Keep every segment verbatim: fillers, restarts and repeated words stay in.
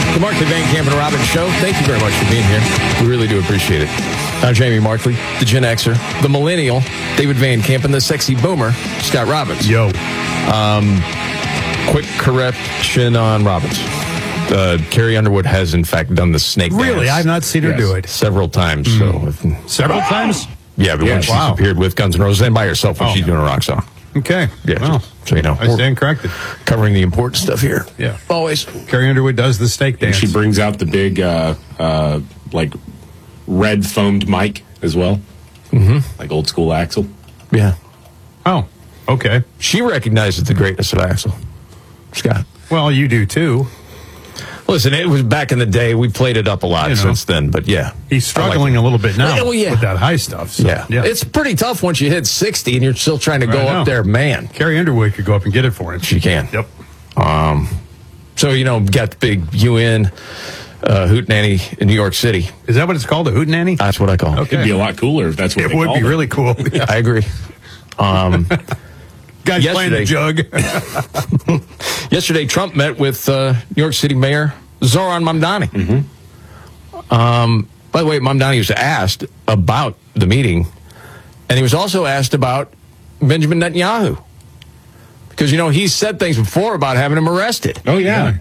The Markley Van Camp and Robbins Show. Thank you very much for being here. We really do appreciate it. I'm Jamie Markley, the Gen Xer, the Millennial, David Van Camp, and the Sexy Boomer, Scott Robbins. Yo. Um, quick correction on Robbins. Uh, Carrie Underwood has, in fact, done the snake dance. Really? I've not seen her Yes, do it. several times. Mm. So, Several times? Yeah, but Yeah, when she's wow. appeared with Guns N' Roses and by herself when Oh. she's doing a rock song. Okay. Yeah, Well, so you know, I we're stand corrected. covering the important stuff here. Yeah. Always. Carrie Underwood does the steak And dance. she brings out the big, uh, uh, like, red foamed mic as well. Mm-hmm. Like old school Axl. Yeah. Oh, okay. She recognizes the greatness of Axl. Scott. Well, you do too. Listen, it was back in the day. We played it up a lot You know. since then, but yeah. He's struggling a little bit now Well, yeah. with that high stuff. So, Yeah. yeah. It's pretty tough once you hit sixty and you're still trying to go I know. up there, man. Carrie Underwood could go up and get it for him. She can. Yep. Um, so, you know, got the big U N uh, hootenanny in New York City. Is that what it's called, a hootenanny? That's what I call it. Okay. It'd be a lot cooler if that's what It they would called be really cool. Yeah. I agree. Um, Guys playing the Yesterday- jug. yesterday, Trump met with uh, New York City Mayor Zoran Mamdani. Mm-hmm. Um, by the way, Mamdani was asked about the meeting, and he was also asked about Benjamin Netanyahu. Because, you know, he's said things before about having him arrested. Oh, yeah. Yeah.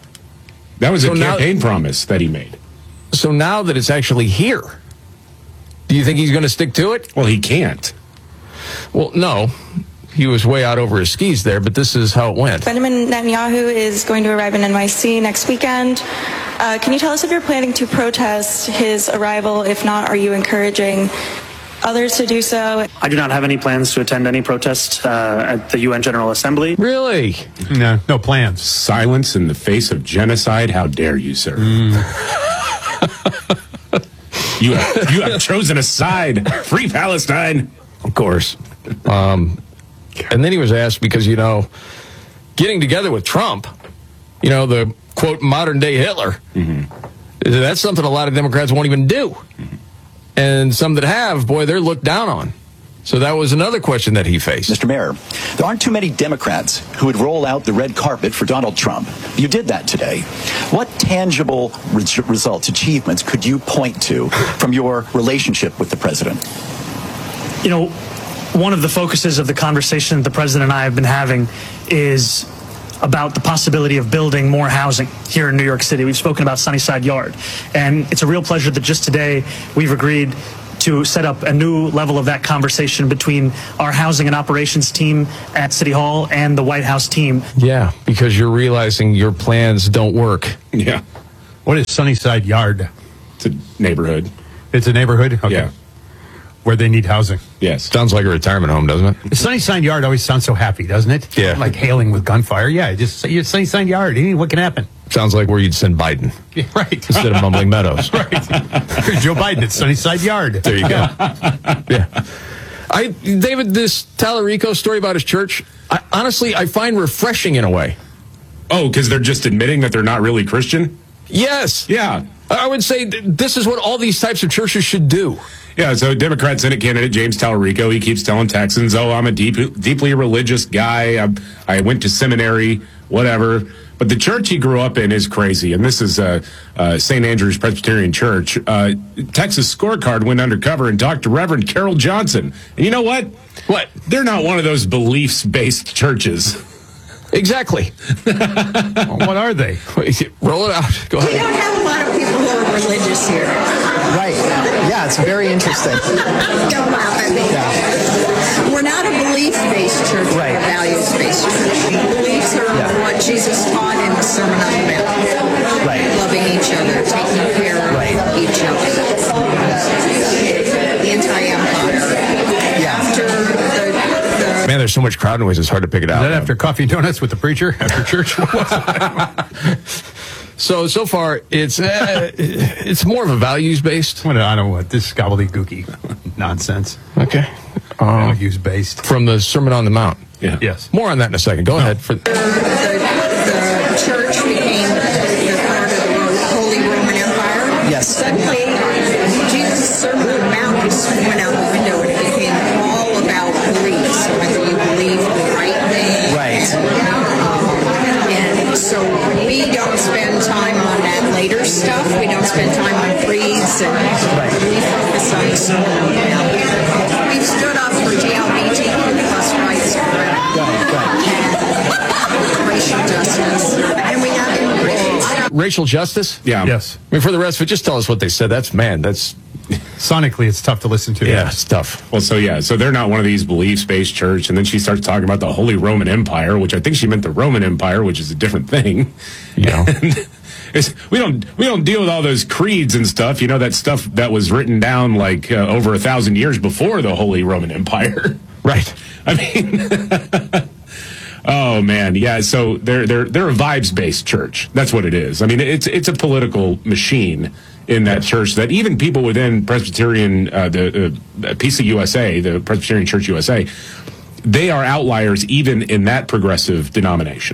That was So a now- campaign promise that he made. So now that it's actually here, do you think he's going to stick to it? Well, he can't. Well, no. He was way out over his skis there, but this is how it went. Benjamin Netanyahu is going to arrive in N Y C next weekend. Uh, can you tell us if you're planning to protest his arrival? If not, are you encouraging others to do so? I do not have any plans to attend any protest uh, at the U N General Assembly. Really? No, no plans. Silence in the face of genocide. How dare you, sir? you, have, you have chosen a side. Free Palestine. Of course. Um, and then he was asked because, you know, getting together with Trump, you know, the, quote, modern-day Hitler, Mm-hmm. that's something a lot of Democrats won't even do. Mm-hmm. And some that have, boy, they're looked down on. So that was another question that he faced. Mister Mayor, there aren't too many Democrats who would roll out the red carpet for Donald Trump. You did that today. What tangible re- results, achievements could you point to from your relationship with the president? You know, one of the focuses of the conversation the president and I have been having is about the possibility of building more housing here in New York City. We've spoken about Sunnyside Yard, and it's a real pleasure that just today we've agreed to set up a new level of that conversation between our housing and operations team at City Hall and the White House team. Yeah, because you're realizing your plans don't work. Yeah. What is Sunnyside Yard? It's a neighborhood. It's a neighborhood? Okay. Yeah. Where they need housing. Yes. Sounds like a retirement home, doesn't it? The Sunnyside Yard always sounds so happy, doesn't it? Yeah. Like hailing with gunfire. Yeah, just say you're Sunnyside Yard. Hey, what can happen? Sounds like where you'd send Biden Yeah, right. instead of Mumbling Meadows. Right. Here's Joe Biden at Sunnyside Yard. There you go. Yeah. I David, this Tallarico story about his church, I, honestly, I find refreshing in a way. Oh, because they're just admitting that they're not really Christian? Yes. Yeah. I would say th- this is what all these types of churches should do. Yeah, so Democrat Senate candidate James Tallarico, he keeps telling Texans, oh, I'm a deep, deeply religious guy. I, I went to seminary, whatever. But the church he grew up in is crazy. And this is uh, uh, Saint Andrew's Presbyterian Church. Uh, Texas Scorecard went undercover and talked to Reverend Carol Johnson. And you know what? What? They're not one of those beliefs-based churches. Exactly. Well, what are they? Wait, roll it out. Go We ahead. don't have a lot of people who are religious here. Right. Yeah, it's very interesting. Don't laugh at me. Yeah. We're not a belief-based church, Right. we're a values-based church. Beliefs are Yeah. what Jesus taught in the Sermon on the Mount. Right. Loving each other, taking care of Right. each other. Anti-empire. Yeah. After the, the Man, there's so much crowd noise, it's hard to pick it out. Is that after coffee and donuts with the preacher after church? So, so far, it's uh, it's more of a values-based. What, I don't know what. This gobbledygooky nonsense. Okay. Um, Values-based. from the Sermon on the Mount. Yeah. Yes. More on that in a second. Go ahead. For, the, the church became the part of the Holy Roman Empire. Yes. Suddenly, Jesus' Sermon on the Mount just went out the window and it became all about beliefs, whether you believe the right thing. Right. And, um, and so we don't spend time on that racial justice? Yeah. Yes. I mean, for the rest of it, just tell us what they said. That's, man, that's, Sonically, it's tough to listen to. yeah, it's tough. Well, so yeah, so they're not one of these beliefs-based church, and then she starts talking about the Holy Roman Empire, which I think she meant the Roman Empire, which is a different thing. Yeah. And it's, we don't we don't deal with all those creeds and stuff. You know, that stuff that was written down like uh, over a thousand years before the Holy Roman Empire. Right. I mean. Oh man, yeah. So they're they're they're a vibes-based church. That's what it is. I mean, it's it's a political machine in that church that even people within Presbyterian, uh, the uh, P C U S A, the Presbyterian Church U S A, they are outliers even in that progressive denomination.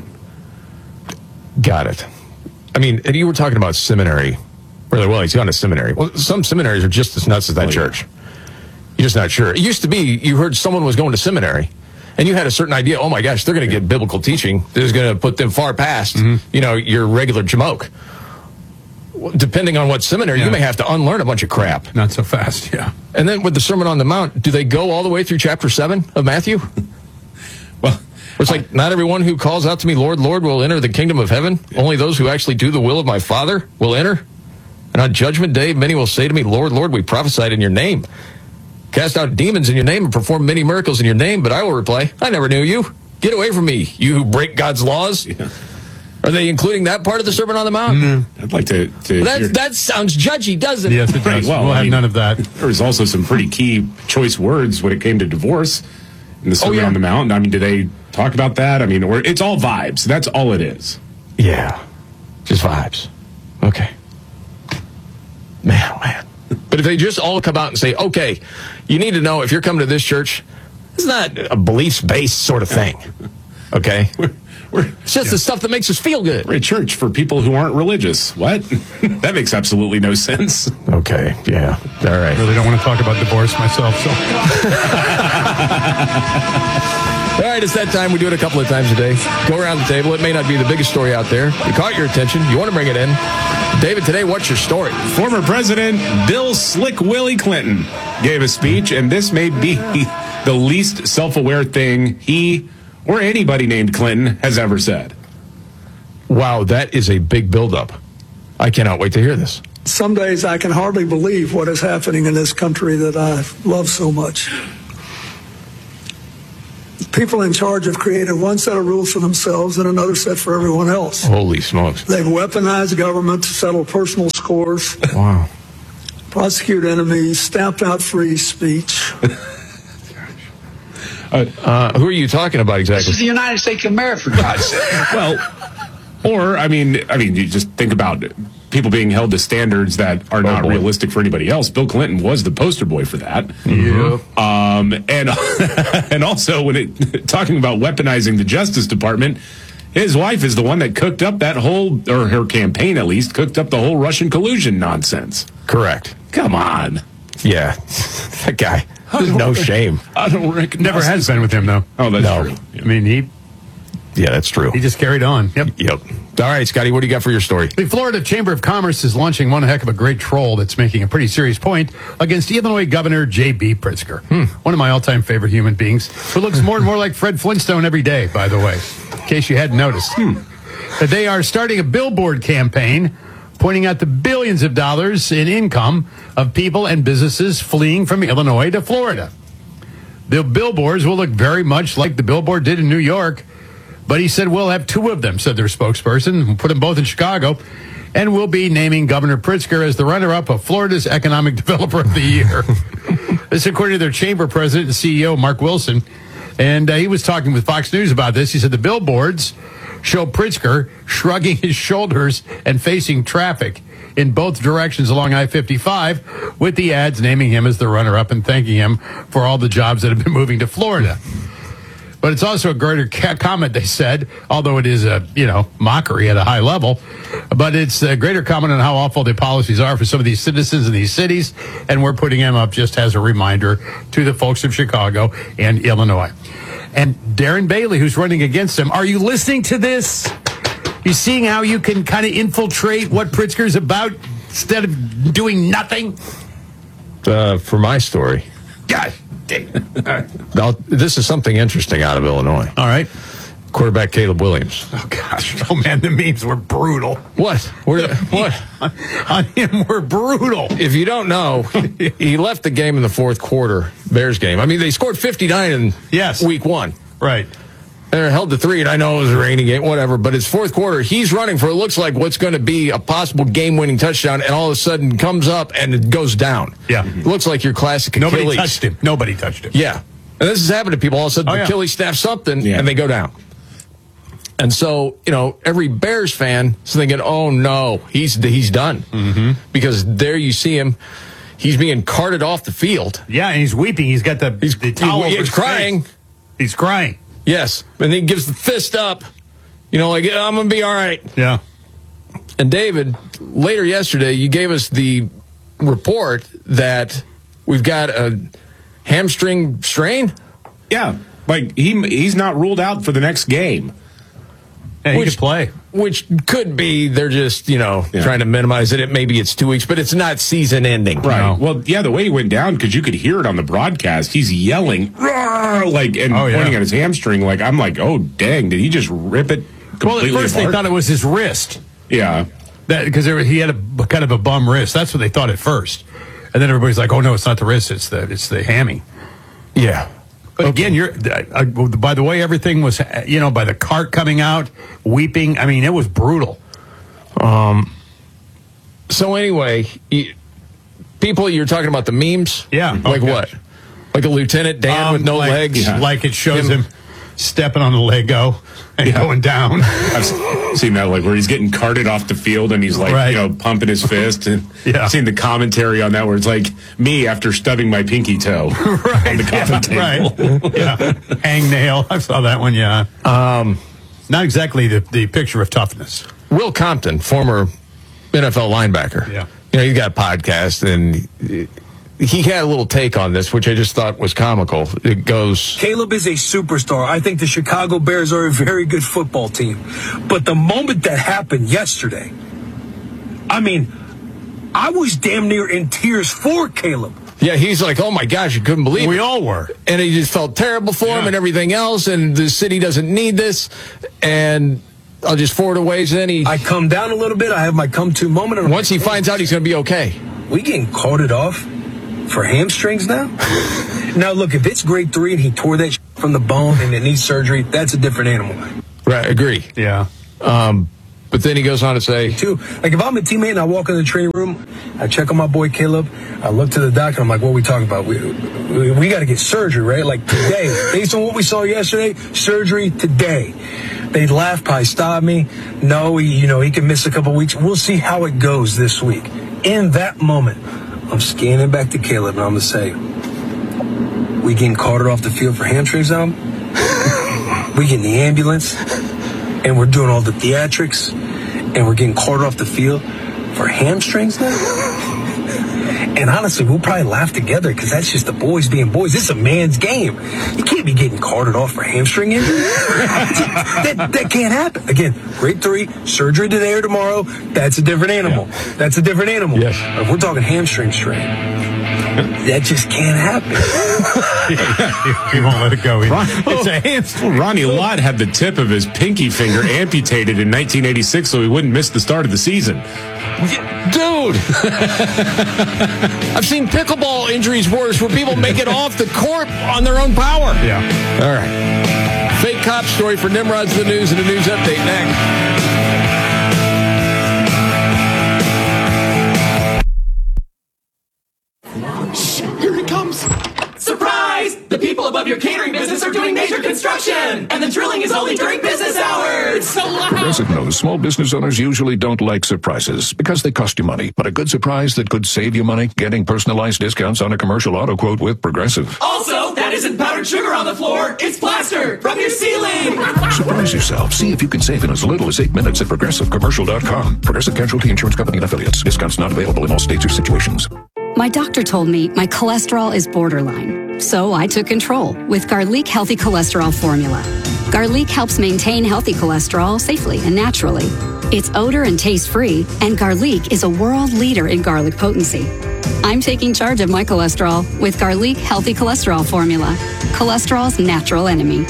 Got it. I mean, and you were talking about seminary. Really, well, he's gone to seminary. Well, some seminaries are just as nuts as that Oh, yeah. church. You're just not sure. It used to be you heard someone was going to seminary, and you had a certain idea, oh my gosh, they're going to get biblical teaching that is going to put them far past, Mm-hmm. you know, your regular jamoke. Well, depending on what seminary, Yeah. you may have to unlearn a bunch of crap. Not so fast, yeah. And then with the Sermon on the Mount, do they go all the way through chapter seven of Matthew? Well, It's like, not everyone who calls out to me, Lord, Lord, will enter the kingdom of heaven. Only those who actually do the will of my Father will enter. And on judgment day, many will say to me, Lord, Lord, we prophesied in your name, cast out demons in your name, and performed many miracles in your name. But I will reply, I never knew you. Get away from me, you who break God's laws. Yeah. Are they including that part of the Sermon on the Mount? I'd like to. to That, hear- that sounds judgy, doesn't it? Yes, it Right, does. well, we'll I have mean- none of that. there was also some pretty key choice words when it came to divorce in the Sermon yeah. on the Mount. I mean, do they talk about that? I mean, or it's all vibes. That's all it is. Yeah. Just vibes. Okay. Man, oh man. But if they just all come out and say, okay, you need to know if you're coming to this church, it's not a beliefs-based sort of thing. Okay? We're, we're, It's just the stuff that makes us feel good. we're a church for people who aren't religious. What? That makes absolutely no sense. Okay, yeah. All right. Really don't want to talk about divorce myself, so. All right, it's that time. We do it a couple of times a day. Go around the table. It may not be the biggest story out there. It caught your attention. You want to bring it in. David, today, what's your story? Former President Bill Slick Willie Clinton gave a speech, and this may be the least self-aware thing he or anybody named Clinton has ever said. Wow, that is a big buildup. I cannot wait to hear this. Some days I can hardly believe what is happening in this country that I love so much. People in charge have created one set of rules for themselves and another set for everyone else. Holy smokes. They've weaponized government to settle personal scores, Wow. prosecute enemies, stamped out free speech. Uh, who are you talking about exactly? the United States of America, for God's sake. Well, or I mean, I mean, you just think about people being held to standards that are not boy. realistic for anybody else. Bill Clinton was the poster boy for that. Yep. Um, and and also when it talking about weaponizing the Justice Department, his wife is the one that cooked up that whole, or her campaign at least, cooked up the whole Russian collusion nonsense. Correct. Come on. Yeah. That guy. There's no shame. I don't reckon. Never has been with him, though. Oh, that's No. true. I mean, he Yeah, that's true. he just carried on. Yep. Yep. All right, Scotty, what do you got for your story? The Florida Chamber of Commerce is launching one heck of a great troll that's making a pretty serious point against Illinois Governor J B. Pritzker, one of my all-time favorite human beings, who looks more and more like Fred Flintstone every day, by the way, in case you hadn't noticed. That they are starting a billboard campaign pointing out the billions of dollars in income of people and businesses fleeing from Illinois to Florida. The billboards will look very much like the billboard did in New York, but he said we'll have two of them, said their spokesperson. We'll put them both in Chicago, and we'll be naming Governor Pritzker as the runner-up of Florida's Economic Developer of the Year. This according to their chamber president and C E O, Mark Wilson. And uh, he was talking with Fox News about this. He said the billboards show Pritzker shrugging his shoulders and facing traffic in both directions along I fifty-five, with the ads naming him as the runner-up and thanking him for all the jobs that have been moving to Florida. But it's also a greater ca- comment, they said, although it is a, you know, mockery at a high level. But it's a greater comment on how awful the policies are for some of these citizens in these cities. And we're putting him up just as a reminder to the folks of Chicago and Illinois. And Darren Bailey, who's running against him, are you listening to this? You seeing how you can kind of infiltrate what Pritzker's about instead of doing nothing? Uh, for my story, God dang. I'll, this is something interesting out of Illinois. All right. quarterback Caleb Williams. Oh, gosh. Oh, man, the memes were brutal. What? Where, what? On him were brutal. If you don't know, he left the game in the fourth quarter, Bears game. I mean, they scored fifty-nine in yes. week one. Right. And they're held to three, and I know it was a rainy game, whatever, but it's fourth quarter. He's running for, it looks like, what's going to be a possible game-winning touchdown, and all of a sudden comes up and it goes down. Yeah. It looks like your classic Achilles. Nobody touched him. Nobody touched him. Yeah. And this has happened to people. All of a sudden, oh, yeah. Achilles snaps something, yeah. and they go down. And so, you know, every Bears fan is thinking, oh, no, he's he's done. Mm-hmm. Because there you see him. He's being carted off the field. Yeah, and he's weeping. He's got the, he's, the towel he, over he's his crying. face. He's crying. Yes. And he gives the fist up. You know, like, I'm going to be all right. Yeah. And David, later yesterday, you gave us the report that we've got a hamstring strain. Yeah. Like, he he's not ruled out for the next game. Yeah, he which, could play. Which could be they're just, you know, yeah. trying to minimize it. Maybe it's two weeks, but it's not season ending. Right. No. Well, yeah, the way he went down, because you could hear it on the broadcast, he's yelling, like, and oh, yeah. pointing at his hamstring. Like, I'm like, oh, dang, did he just rip it completely Well, at first apart? they thought it was his wrist. Yeah. Because he had a kind of a bum wrist. That's what they thought at first. And then everybody's like, oh, no, it's not the wrist. It's the, it's the hammy. Yeah. But again, you're uh, by the way everything was, you know, by the cart coming out, weeping. I mean, it was brutal. Um. So anyway, you, people, you're talking about the memes. Yeah. Like okay. what? Like a Lieutenant Dan um, with no like, legs. Yeah. Like it shows him, him stepping on the Lego and yeah. going down. I've seen that, like where he's getting carted off the field and he's like, right. you know, pumping his fist. And yeah. I've seen the commentary on that where it's like me after stubbing my pinky toe right. on the coffee yeah, table. Right. yeah. Hangnail. I saw that one. Yeah. Um, not exactly the, the picture of toughness. Will Compton, former N F L linebacker. Yeah. You know, he's got a podcast and he had a little take on this, which I just thought was comical. It goes, Caleb is a superstar. I think the Chicago Bears are a very good football team. But the moment that happened yesterday, I mean, I was damn near in tears for Caleb. yeah, he's like, oh my gosh, you couldn't believe we it. We all were. And he just felt terrible for yeah. him and everything else. And the city doesn't need this. And I'll just forward a ways. Then he, I come down a little bit. I have my come to moment. And once he finds out he's going to be okay. We getting carted off for hamstrings now? Now, look, if it's grade three and he tore that from the bone and it needs surgery, that's a different animal. Right, agree. Yeah. Um, but then he goes on to say, too, like if I'm a teammate and I walk in the training room, I check on my boy Caleb, I look to the doctor, I'm like, what are we talking about? We, we, we got to get surgery, right? Like today, based on what we saw yesterday, surgery today. They laugh, probably stop me. No, he, you know, he can miss a couple weeks. We'll see how it goes this week. In that moment, I'm scanning back to Caleb, and I'm going to say, we getting carted off the field for hamstrings now? We getting the ambulance, and we're doing all the theatrics, and we're getting carted off the field for hamstrings now? And honestly, we'll probably laugh together because that's just the boys being boys. This is a man's game. You can't be getting carted off for hamstring injury. that, that can't happen. Again, grade three, surgery today or tomorrow, that's a different animal. Yeah. That's a different animal. Yes. If we're talking hamstring strain, that just can't happen. He won't let it go. Ron, it's a hamstring. Ronnie Lott had the tip of his pinky finger amputated in nineteen eighty-six so he wouldn't miss the start of the season. Dude, I've seen pickleball injuries worse where people make it off the court on their own power. Yeah. All right. Fake cop story for Nimrod's the News and a news update next. Here he comes. Surprise! The people above your catering business are doing major construction, and the drilling is only during business hours. So loud. Progressive knows small business owners usually don't like surprises because they cost you money. But a good surprise that could save you money, getting personalized discounts on a commercial auto quote with Progressive. Also, that isn't powdered sugar on the floor. It's plaster from your ceiling. Surprise yourself. See if you can save in as little as eight minutes at progressive commercial dot com. Progressive Casualty Insurance Company and affiliates. Discounts not available in all states or situations. My doctor told me my cholesterol is borderline, so I took control with Garlic Healthy Cholesterol Formula. Garlic helps maintain healthy cholesterol safely and naturally. It's odor and taste-free, and Garlic is a world leader in garlic potency. I'm taking charge of my cholesterol with Garlic Healthy Cholesterol Formula, cholesterol's natural enemy.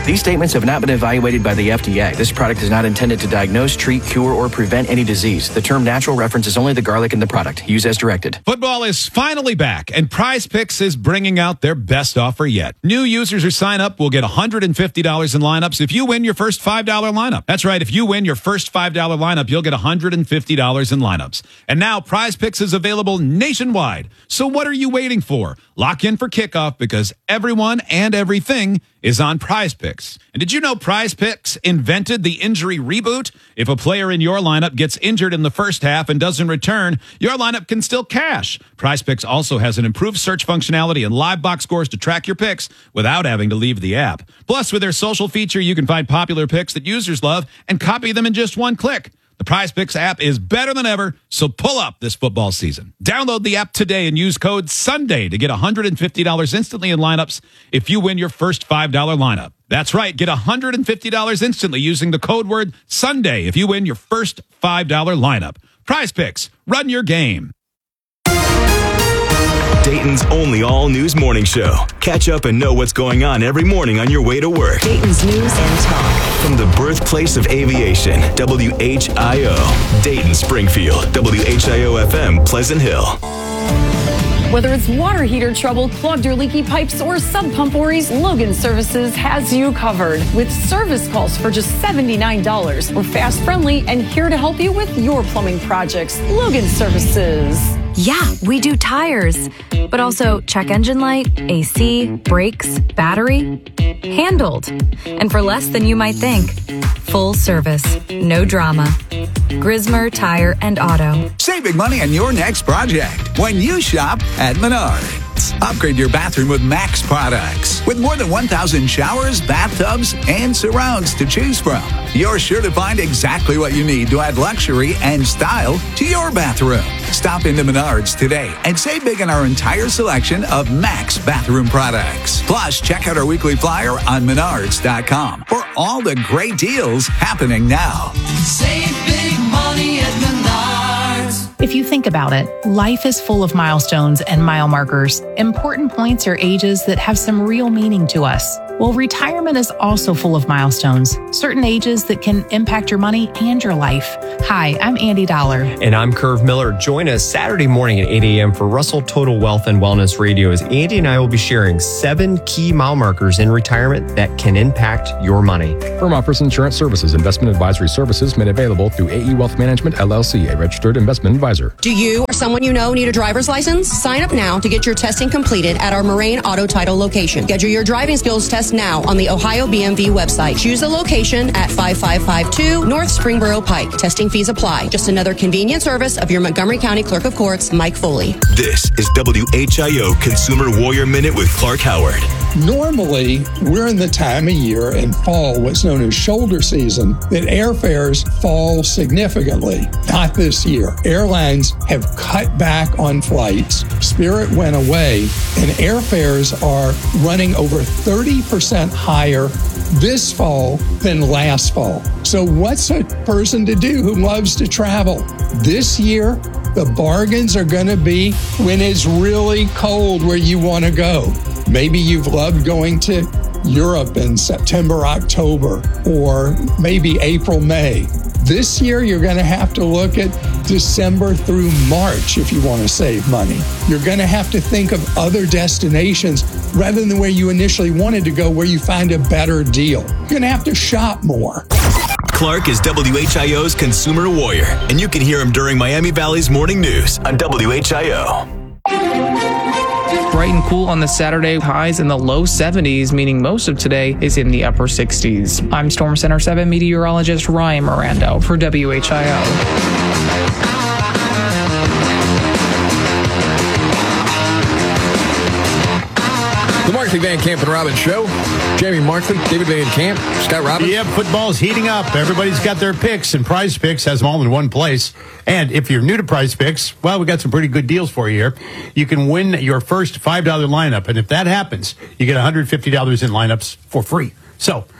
These statements have not been evaluated by the F D A. This product is not intended to diagnose, treat, cure, or prevent any disease. The term natural references only the garlic in the product. Use as directed. Football is finally back, and Prize Picks is bringing out their best offer yet. New users who sign up will get one hundred fifty dollars in lineups if you win your first five dollar lineup. That's right. If you win your first five dollar lineup, you'll get one hundred fifty dollars in lineups. And now Prize Picks is available nationwide. So what are you waiting for? Lock in for kickoff because everyone and everything is on Prize Picks. And did you know Prize Picks invented the injury reboot? If a player in your lineup gets injured in the first half and doesn't return, your lineup can still cash. Prize Picks also has an improved search functionality and live box scores to track your picks without having to leave the app. Plus, with their social feature, you can find popular picks that users love and copy them in just one click. The Prize Picks app is better than ever, so pull up this football season. Download the app today and use code SUNDAY to get one hundred fifty dollars instantly in lineups if you win your first five dollar lineup. That's right, get one hundred fifty dollars instantly using the code word SUNDAY if you win your first five dollar lineup. Prize Picks, run your game. Dayton's only all-news morning show. Catch up and know what's going on every morning on your way to work. Dayton's News and Talk. From the birthplace of aviation, W H I O. Dayton, Springfield, W H I O F M, Pleasant Hill. Whether it's water heater trouble, clogged or leaky pipes, or sub pump worries, Logan Services has you covered. With service calls for just seventy-nine dollars. We're fast, friendly, and here to help you with your plumbing projects. Logan Services. Yeah, we do tires, but also check engine light, A C, brakes, battery. Handled. And for less than you might think. Full service, no drama. Grismer Tire and Auto. Save big money on your next project when you shop at Menards. Upgrade your bathroom with Max products. With more than one thousand showers, bathtubs, and surrounds to choose from, you're sure to find exactly what you need to add luxury and style to your bathroom. Stop into Menards today and save big on our entire selection of Max bathroom products. Plus, check out our weekly flyer on menards dot com for all the great deals happening now. Save big money at Menards. If you think about it, life is full of milestones and mile markers. Important points are ages that have some real meaning to us. Well, retirement is also full of milestones, certain ages that can impact your money and your life. Hi, I'm Andy Dollar. And I'm Curve Miller. Join us Saturday morning at eight a.m. for Russell Total Wealth and Wellness Radio as Andy and I will be sharing seven key mile markers in retirement that can impact your money. Firm offers insurance services. Investment advisory services made available through A E Wealth Management, L L C, a registered investment advisor. Do you or someone you know need a driver's license? Sign up now to get your testing completed at our Moraine Auto Title location. Schedule your driving skills test now on the Ohio B M V website. Choose the location at five five five two North Springboro Pike. Testing fees apply. Just another convenient service of your Montgomery County Clerk of Courts, Mike Foley. This is W H I O Consumer Warrior Minute with Clark Howard. Normally, we're in the time of year in fall, what's known as shoulder season, that airfares fall significantly. Not this year. Airlines have cut back on flights. Spirit went away, and airfares are running over thirty percent higher this fall than last fall. So what's a person to do who loves to travel? This year, the bargains are going to be when it's really cold where you want to go. Maybe you've loved going to Europe in September, October, or maybe April, May. This year, you're going to have to look at December through March if you want to save money. You're going to have to think of other destinations rather than where you initially wanted to go, where you find a better deal. You're going to have to shop more. Clark is W H I O's Consumer Warrior, and you can hear him during Miami Valley's Morning News on W H I O. Bright and cool on the Saturday, highs in the low seventies, meaning most of today is in the upper sixties. I'm Storm Center seven meteorologist Ryan Mirando for W H I O. The Markley Van Camp and Robbins Show. Jamie Markley, David Van Camp, Scott Robbins. Yep, football's heating up. Everybody's got their picks, and Prize Picks has them all in one place. And if you're new to Prize Picks, well, we got some pretty good deals for you here. You can win your first five dollar lineup, and if that happens, you get one hundred fifty dollars in lineups for free. So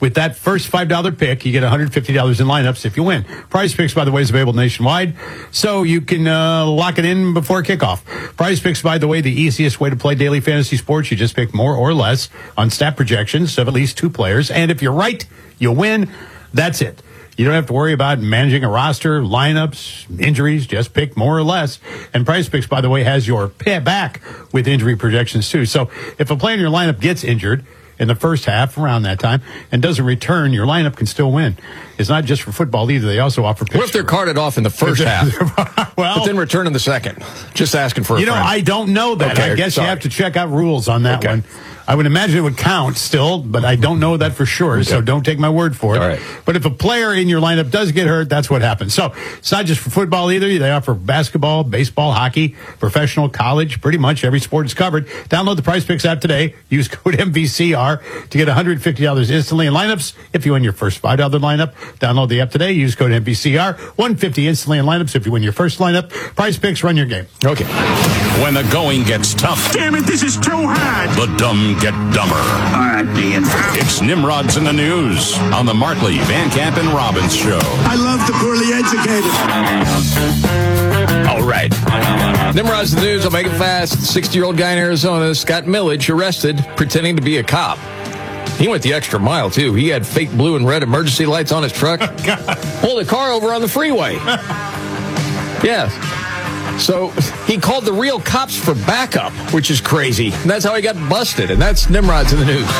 With that first five dollar pick, you get one hundred fifty dollars in lineups if you win. Prize Picks, by the way, is available nationwide, so you can uh, lock it in before kickoff. Prize Picks, by the way, the easiest way to play daily fantasy sports. You just pick more or less on stat projections of at least two players, and if you're right, you win. That's it. You don't have to worry about managing a roster, lineups, injuries. Just pick more or less. And Prize Picks, by the way, has your pay back with injury projections, too. So if a player in your lineup gets injured in the first half, around that time, and doesn't return, your lineup can still win. It's not just for football either. They also offer picks. What if they're carted off in the first half, well, but then return in the second? Just asking for a You know, friend. I don't know that. Okay, I guess sorry. you have to check out rules on that Okay. one. I would imagine it would count still, but I don't know that for sure, okay. So don't take my word for it. All right. But if a player in your lineup does get hurt, that's what happens. So it's not just for football either. They offer basketball, baseball, hockey, professional, college, pretty much every sport is covered. Download the Prize Picks app today. Use code M V C R to get one hundred fifty dollars instantly in lineups if you win your first five dollar lineup. Download the app today. Use code M V C R. one hundred fifty dollars instantly in lineups if you win your first lineup. Prize Picks, run your game. Okay. When the going gets tough. Damn it, this is too hard. The dumb get dumber. All right, Dean. It's Nimrod's in the News on the Markley, Van Camp, and Robbins Show. I love the poorly educated. All right. Nimrod's in the News. I'll make it fast. sixty-year-old guy in Arizona, Scott Milledge, arrested pretending to be a cop. He went the extra mile, too. He had fake blue and red emergency lights on his truck. Pulled a car over on the freeway. Yeah. So he called the real cops for backup, which is crazy. And that's how he got busted. And that's Nimrod's in the News.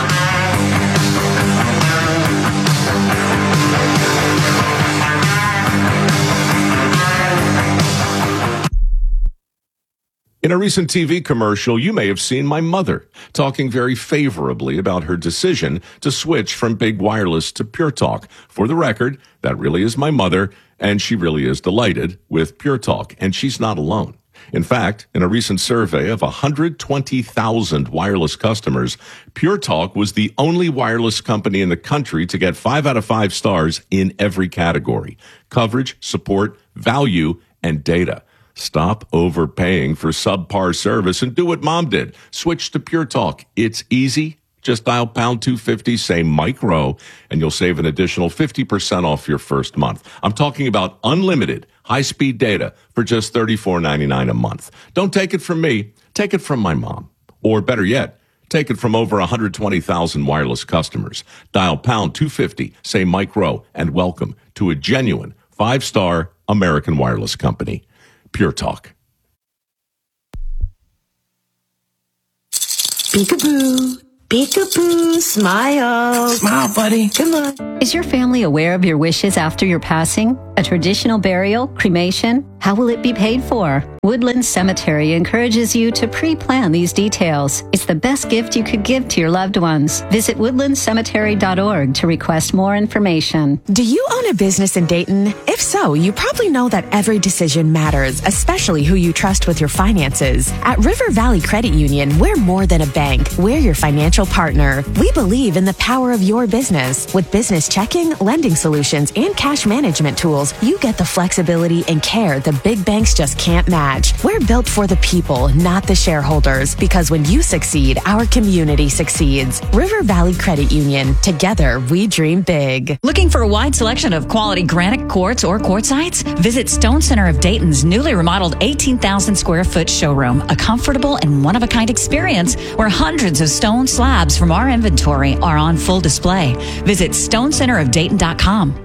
In a recent T V commercial, you may have seen my mother talking very favorably about her decision to switch from Big Wireless to Pure Talk. For the record, that really is my mother, and she really is delighted with Pure Talk, and she's not alone. In fact, in a recent survey of one hundred twenty thousand wireless customers, Pure Talk was the only wireless company in the country to get five out of five stars in every category: coverage, support, value, and data. Stop overpaying for subpar service and do what Mom did. Switch to Pure Talk. It's easy. Just dial pound two fifty, say Mike Rowe, and you'll save an additional fifty percent off your first month. I'm talking about unlimited high-speed data for just thirty-four ninety-nine a month. Don't take it from me. Take it from my mom. Or better yet, take it from over one hundred twenty thousand wireless customers. Dial pound two fifty, say Mike Rowe, and welcome to a genuine five-star American wireless company. Pure Talk. Peekaboo. Peekaboo. Smile. Smile, buddy. Come on. Is your family aware of your wishes after your passing? A traditional burial? Cremation? How will it be paid for? Woodland Cemetery encourages you to pre-plan these details. It's the best gift you could give to your loved ones. Visit woodland cemetery dot org to request more information. Do you own a business in Dayton? If so, you probably know that every decision matters, especially who you trust with your finances. At River Valley Credit Union, we're more than a bank. We're your financial partner. We believe in the power of your business. With business checking, lending solutions, and cash management tools, you get the flexibility and care the big banks just can't match. We're built for the people, not the shareholders, because when you succeed, our community succeeds. River Valley Credit Union. Together, we dream big. Looking for a wide selection of quality granite quartz or quartzites? Visit Stone Center of Dayton's newly remodeled eighteen thousand square foot showroom, a comfortable and one-of-a-kind experience where hundreds of stone slabs from our inventory are on full display. Visit stone center of dayton dot com.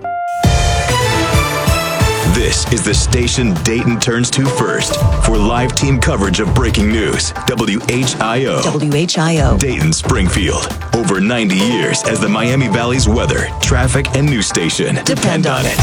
This is the station Dayton turns to first for live team coverage of breaking news. W H I O. W H I O. Dayton Springfield. Over ninety years as the Miami Valley's weather, traffic, and news station. Depend on it.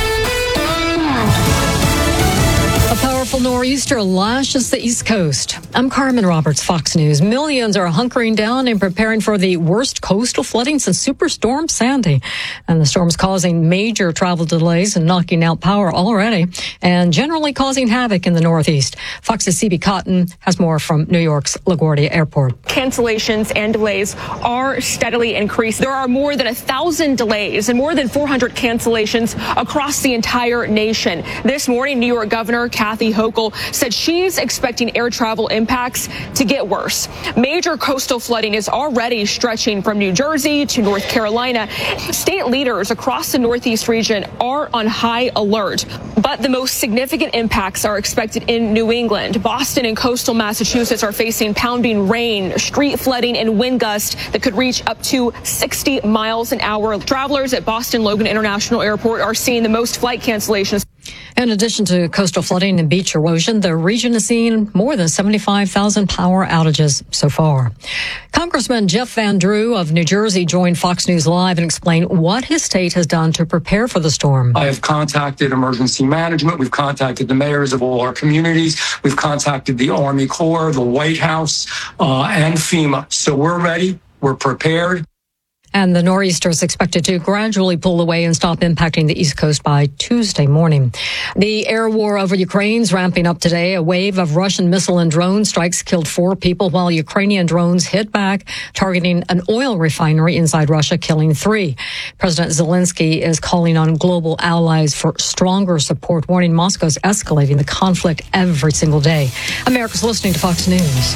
A powerful nor'easter lashes the East Coast. I'm Carmen Roberts, Fox News. Millions are hunkering down and preparing for the worst coastal flooding since Superstorm Sandy. And the storm's causing major travel delays and knocking out power already and generally causing havoc in the Northeast. Fox's C B Cotton has more from New York's LaGuardia Airport. Cancellations and delays are steadily increasing. There are more than a thousand delays and more than four hundred cancellations across the entire nation. This morning, New York Governor Kathy Hochul local said she's expecting air travel impacts to get worse. Major coastal flooding is already stretching from New Jersey to North Carolina. State leaders across the Northeast region are on high alert, but the most significant impacts are expected in New England. Boston and coastal Massachusetts are facing pounding rain, street flooding, and wind gusts that could reach up to sixty miles an hour. Travelers at Boston Logan International Airport are seeing the most flight cancellations. In addition to coastal flooding and beach erosion, the region has seen more than seventy-five thousand power outages so far. Congressman Jeff Van Drew of New Jersey joined Fox News Live and explained what his state has done to prepare for the storm. I have contacted emergency management. We've contacted the mayors of all our communities. We've contacted the Army Corps, the White House, uh, and FEMA. So we're ready. We're prepared. And the nor'easter is expected to gradually pull away and stop impacting the East Coast by Tuesday morning. The air war over Ukraine's ramping up today. A wave of Russian missile and drone strikes killed four people, while Ukrainian drones hit back, targeting an oil refinery inside Russia, killing three. President Zelensky is calling on global allies for stronger support, warning Moscow's escalating the conflict every single day. America's listening to Fox News.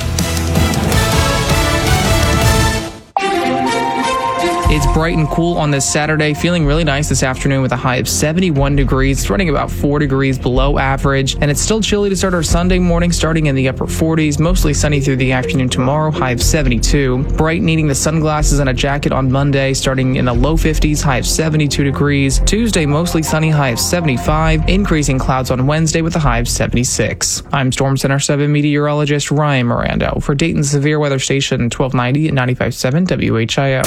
It's bright and cool on this Saturday, feeling really nice this afternoon with a high of seventy-one degrees. It's running about four degrees below average, and it's still chilly to start our Sunday morning, starting in the upper forties, mostly sunny through the afternoon tomorrow, high of seventy-two. Bright needing the sunglasses and a jacket on Monday, starting in the low fifties, high of seventy-two degrees. Tuesday, mostly sunny, high of seventy-five. Increasing clouds on Wednesday with a high of seventy-six. I'm Storm Center seven meteorologist Ryan Miranda for Dayton's Severe Weather Station twelve ninety and ninety-five point seven W H I O.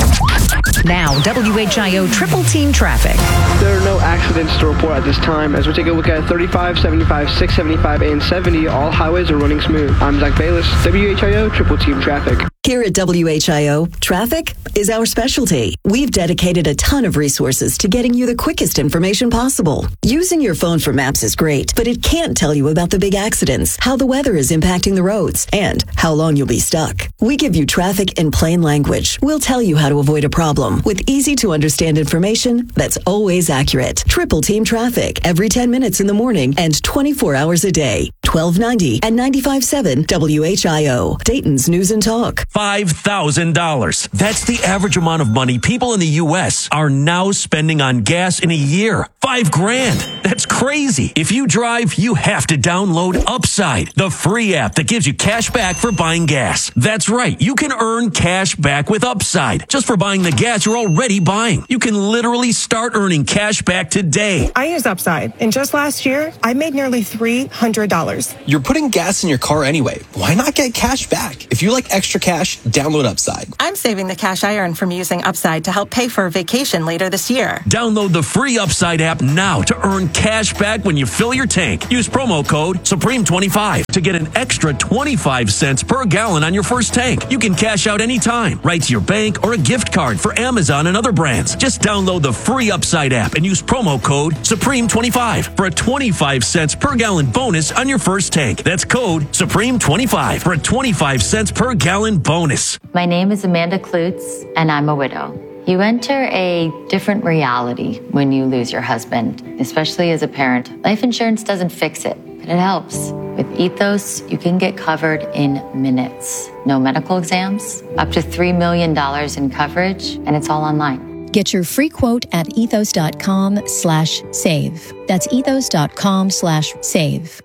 Now, W H I O Triple Team Traffic. There are no accidents to report at this time. As we take a look at thirty-five, seventy-five, six seventy-five, and seventy, all highways are running smooth. I'm Zach Bayless, W H I O Triple Team Traffic. Here at W H I O, traffic is our specialty. We've dedicated a ton of resources to getting you the quickest information possible. Using your phone for maps is great, but it can't tell you about the big accidents, how the weather is impacting the roads, and how long you'll be stuck. We give you traffic in plain language. We'll tell you how to avoid a problem with easy-to-understand information that's always accurate. Triple Team Traffic every ten minutes in the morning and twenty-four hours a day. twelve ninety and ninety-five point seven W H I O, Dayton's News and Talk. five thousand dollars. That's the average amount of money people in the U S are now spending on gas in a year. Five grand. That's crazy. If you drive, you have to download Upside, the free app that gives you cash back for buying gas. That's right. You can earn cash back with Upside just for buying the gas you're already buying. You can literally start earning cash back today. I use Upside, and just last year, I made nearly three hundred dollars. You're putting gas in your car anyway. Why not get cash back? If you like extra cash, download Upside. I'm saving the cash I earn from using Upside to help pay for a vacation later this year. Download the free Upside app now to earn cash back when you fill your tank. Use promo code Supreme twenty-five to get an extra twenty-five cents per gallon on your first tank. You can cash out anytime, right to your bank or a gift card for Amazon and other brands. Just download the free Upside app and use promo code Supreme twenty-five for a twenty-five cents per gallon bonus on your first tank. That's code Supreme twenty-five for a twenty-five cents per gallon bonus. My name is Amanda Klutz, and I'm a widow. You enter a different reality when you lose your husband, especially as a parent. Life insurance doesn't fix it, but it helps. With Ethos, you can get covered in minutes. No medical exams, up to three million dollars in coverage, and it's all online. Get your free quote at ethos.com slash save. That's ethos.com slash save.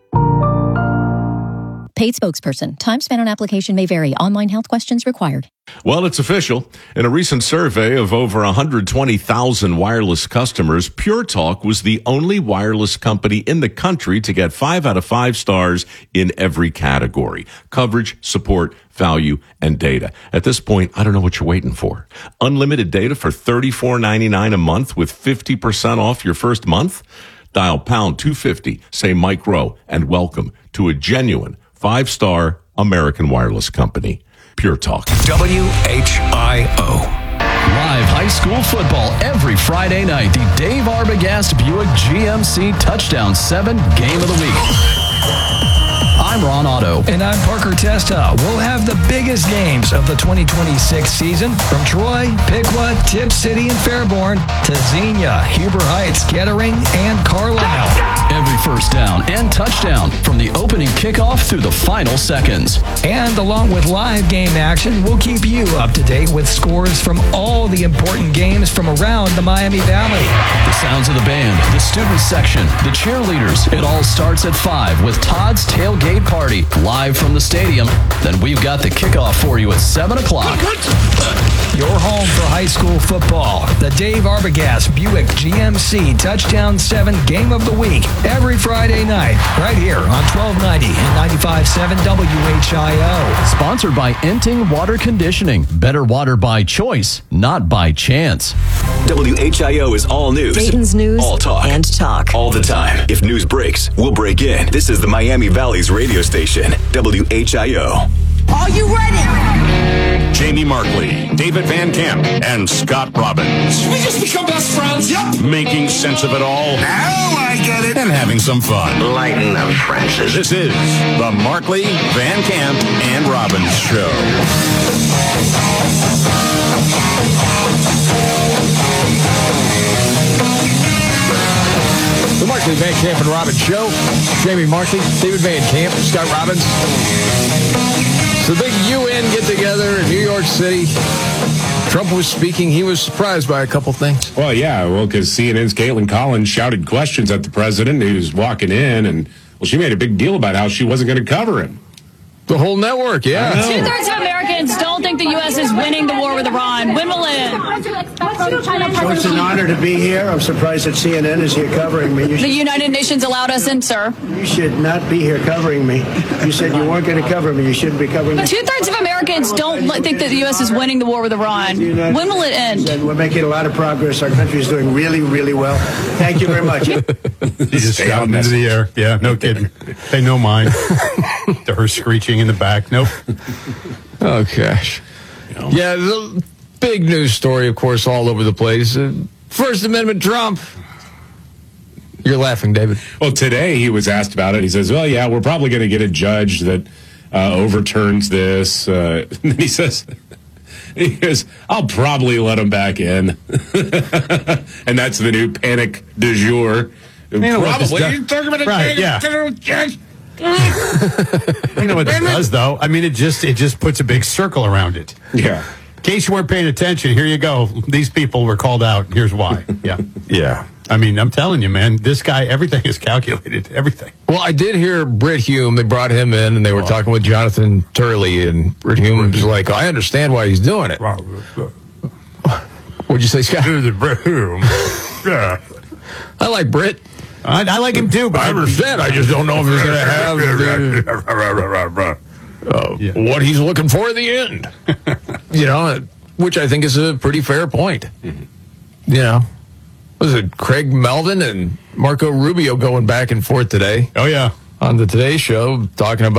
Paid spokesperson. Time spent on application may vary. Online health questions required. Well, it's official. In a recent survey of over one hundred twenty thousand wireless customers, Pure Talk was the only wireless company in the country to get five out of five stars in every category: coverage, support, value, and data. At this point, I don't know what you're waiting for. Unlimited data for thirty-four ninety-nine a month with fifty percent off your first month? Dial pound two fifty, say Mike Rowe, and welcome to a genuine five-star American wireless company. Pure Talk. W H I O. Live high school football every Friday night. The Dave Arbogast Buick G M C Touchdown seven Game of the Week. I'm Ron Otto. And I'm Parker Testa. We'll have the biggest games of the twenty twenty-six season from Troy, Piqua, Tipp City, and Fairborn to Xenia, Huber Heights, Kettering, and Carlisle. Every first down and touchdown from the opening kickoff through the final seconds. And along with live game action, we'll keep you up to date with scores from all the important games from around the Miami Valley. The sounds of the band, the student section, the cheerleaders. It all starts at five with Todd's Tailgate Party live from the stadium. Then we've got the kickoff for you at seven o'clock. Your home for high school football. The Dave Arbogast Buick G M C Touchdown seven Game of the Week. Every Friday night, right here on twelve ninety and ninety-five point seven W H I O. Sponsored by Enting Water Conditioning. Better water by choice, not by chance. W H I O is all news. Dayton's news all talk. and talk. All the time. If news breaks, we'll break in. This is the Miami Valley's radio station, W H I O. Are you ready? Jamie Markley, David Van Camp, and Scott Robbins. We just become best friends. Yep. Making sense of it all. Now I get it. And having some fun. Lighten up, Francis. This is the Markley, Van Camp, and Robbins Show. The Markley, Van Camp, and Robbins Show. Jamie Markley, David Van Camp, Scott Robbins. So the big U N get-together in New York City. Trump was speaking. He was surprised by a couple things. Well, yeah, well, because C N N's Caitlin Collins shouted questions at the president. He was walking in, and, well, she made a big deal about how she wasn't going to cover him. The whole network, yeah. Two-thirds of Americans don't think the U S is winning the war with Iran. When will it end? So it's an honor to be here. I'm surprised that C N N is here covering me. You the should, United Nations allowed us in, sir. You should not be here covering me. You said you weren't going to cover me. You shouldn't be covering me. Two-thirds of Americans don't think that the U S is winning the war with Iran. When will it end? We're making a lot of progress. Our country is doing really, really well. Thank you very much. You just shot into the air. Yeah, no kidding. They know mine. To her screeching in the back. Nope. Oh, gosh. Yeah, the big news story, of course, all over the place. Uh, First Amendment Trump. You're laughing, David. Well, today he was asked about it. He says, well, yeah, we're probably going to get a judge that uh, overturns this. Uh, and then he says, he goes, I'll probably let him back in. And that's the new panic du jour. Man, probably. You're talking about a right, yeah. Judge. You know what this does, though? I mean, it just it just puts a big circle around it. Yeah. In case you weren't paying attention, here you go. These people were called out. Here's why. Yeah. Yeah. I mean, I'm telling you, man, this guy, everything is calculated. Everything. Well, I did hear Britt Hume. They brought him in, and they were oh. talking with Jonathan Turley, and Britt Hume was like, I understand why he's doing it. What'd you say, Scott? Britt Hume. Yeah. I like Britt. I, I like him too, but I understand. I just don't know if he's going to have the, uh, yeah. what he's looking for at the end. You know, which I think is a pretty fair point. Mm-hmm. You know, was it Craig Melvin and Marco Rubio going back and forth today? Oh, yeah. On the Today Show, talking about